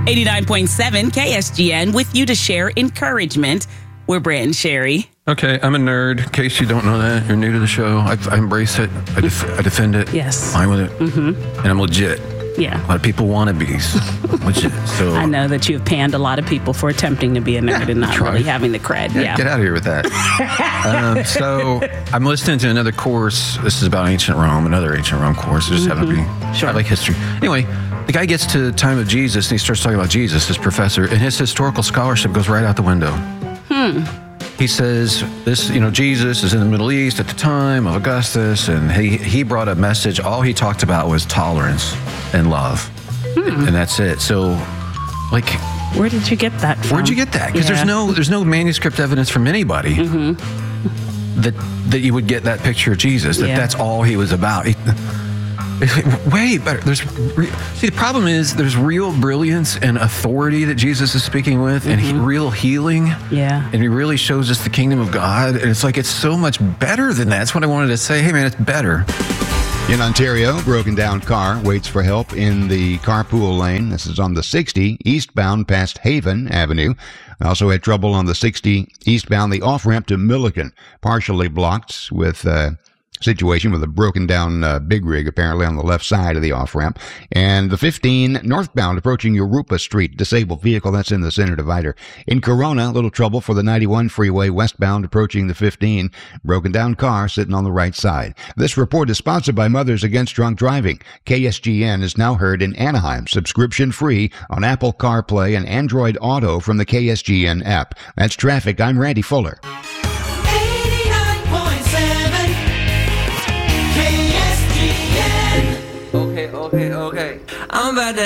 89.7 KSGN with you to share encouragement. We're Brant and Sherry. Okay, I'm a nerd. In case you don't know that, you're new to the show. I embrace it. I defend it. Yes. I'm with it. Mm-hmm. And I'm legit. Yeah. A lot of people want to be legit. So I know that you've panned a lot of people for attempting to be a nerd and not really having the cred. Yeah. Get out of here with that. So I'm listening to another course. This is about ancient Rome, another ancient Rome course. It just happened to be. Sure. I like history. Anyway, the guy gets to the time of Jesus and he starts talking about Jesus, his professor, and his historical scholarship goes right out the window. He says this, Jesus is in the Middle East at the time of Augustus, and he brought a message. All he talked about was tolerance and love, and that's it. So, where did you get that from? Where'd you get that? Because there's no manuscript evidence from anybody that you would get that picture of Jesus. That's all he was about. Way better. The problem is there's real brilliance and authority that Jesus is speaking with, and real healing. Yeah. And he really shows us the kingdom of God, and it's so much better than that. That's what I wanted to say. Hey, man, it's better. In Ontario, broken down car waits for help in the carpool lane. This is on the 60 eastbound past Haven Avenue. Also had trouble on the 60 eastbound, the off-ramp to Milliken, partially blocked with situation with a broken down big rig apparently on the left side of the off-ramp. And the 15 northbound approaching Europa Street, disabled vehicle, that's in the center divider. In Corona, a little trouble for the 91 freeway westbound approaching the 15, broken down car sitting on the right side. This report is sponsored by Mothers Against Drunk Driving. KSGN is now heard in Anaheim, subscription free on Apple CarPlay and Android Auto from the KSGN app. That's traffic. I'm Randy Fuller. Okay. I'm about to